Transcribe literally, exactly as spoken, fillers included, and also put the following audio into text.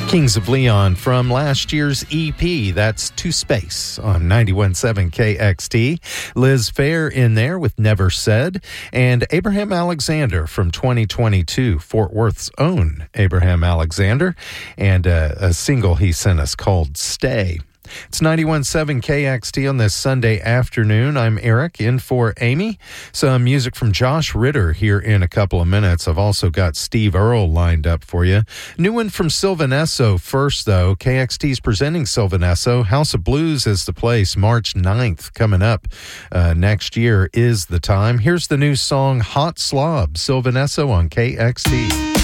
Kings of Leon from last year's E P. That's To Space on ninety-one point seven K X T. Liz Phair in there with Never Said. And Abraham Alexander from twenty twenty-two, Fort Worth's own Abraham Alexander. And uh, a single he sent us called Stay. It's ninety-one point seven K X T on this Sunday afternoon. I'm Eric, in for Amy. Some music from Josh Ritter here in a couple of minutes. I've also got Steve Earle lined up for you. New one from Sylvan Esso first, though. K X T's presenting Sylvan Esso. House of Blues is the place. March ninth coming up uh, next year is the time. Here's the new song Hot Slob, Sylvan Esso on K X T.